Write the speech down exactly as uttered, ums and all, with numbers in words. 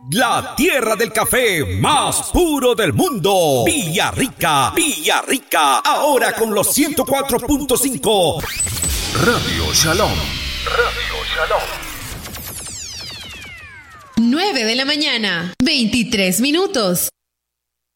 La tierra del café más puro del mundo. Villarrica, Villarrica, ahora con los ciento cuatro punto cinco. Radio Shalom. Radio Shalom. nueve de la mañana, veintitrés minutos.